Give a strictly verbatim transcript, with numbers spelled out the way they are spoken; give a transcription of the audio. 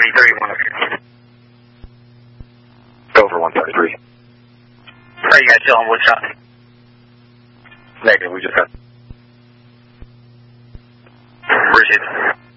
seventy-three, one okay. Over one seventy-three. Are you guys still on Woodstock? Negative, we just got... Appreciate it.